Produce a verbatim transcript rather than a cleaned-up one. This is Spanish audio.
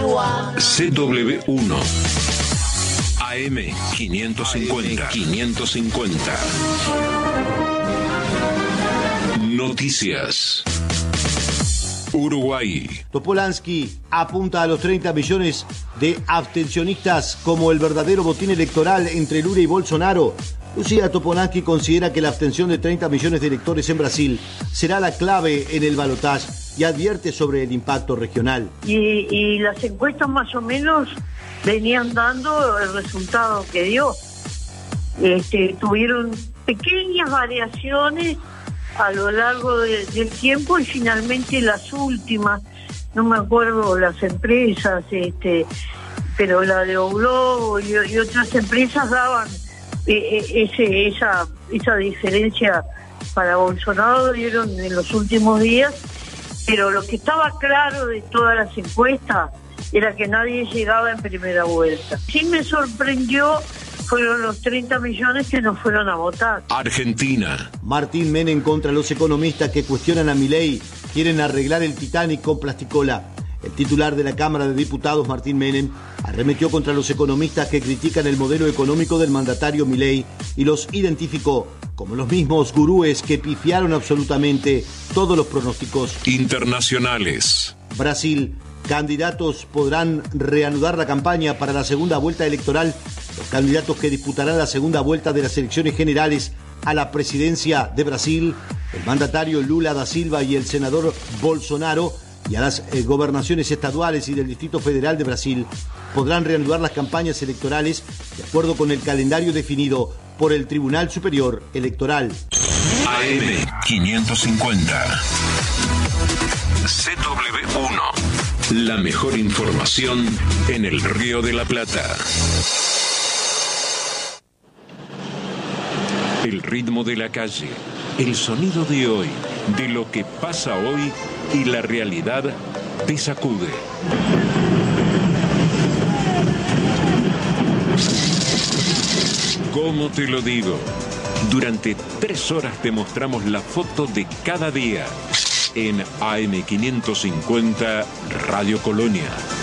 C W uno. A M quinientos cincuenta. quinientos cincuenta. Noticias. Uruguay. Topolansky apunta a los treinta millones de abstencionistas como el verdadero botín electoral entre Lula y Bolsonaro. Lucía Topolansky considera que la abstención de treinta millones de electores en Brasil será la clave en el balotaje y advierte sobre el impacto regional. Y, y las encuestas más o menos venían dando el resultado que dio. Este, tuvieron pequeñas variaciones a lo largo de, del tiempo y finalmente las últimas, no me acuerdo las empresas, este, pero la de Oglobo y, y otras empresas daban eh, ese, esa, esa diferencia para Bolsonaro, dieron en los últimos días, pero lo que estaba claro de todas las encuestas era que nadie llegaba en primera vuelta. Sí me sorprendió fueron los treinta millones que no fueron a votar. Argentina. Martín Menem contra los economistas que cuestionan a Milei, quieren arreglar el Titanic con plasticola. El titular de la Cámara de Diputados, Martín Menem, arremetió contra los economistas que critican el modelo económico del mandatario Milei y los identificó como los mismos gurúes que pifiaron absolutamente todos los pronósticos. Internacionales. Brasil. Candidatos podrán reanudar la campaña para la segunda vuelta electoral. Los candidatos que disputarán la segunda vuelta de las elecciones generales a la presidencia de Brasil, el mandatario Lula da Silva y el senador Bolsonaro, y a las eh, gobernaciones estaduales y del Distrito Federal de Brasil, podrán reanudar las campañas electorales de acuerdo con el calendario definido por el Tribunal Superior Electoral. A M quinientos cincuenta. C W uno. La mejor información en el Río de la Plata. El ritmo de la calle, el sonido de hoy, de lo que pasa hoy y la realidad te sacude. ¿Cómo te lo digo? Durante tres horas te mostramos la foto de cada día en A M quinientos cincuenta Radio Colonia.